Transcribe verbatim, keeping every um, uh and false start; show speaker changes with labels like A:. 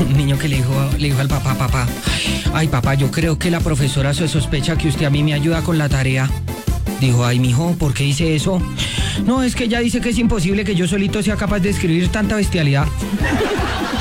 A: un niño que le dijo, le dijo al papá, papá, ay papá, yo creo que la profesora se sospecha que usted a mí me ayuda con la tarea. Dijo, ay mijo, ¿por qué dice eso? No, es que ella dice que es imposible que yo solito sea capaz de escribir tanta bestialidad.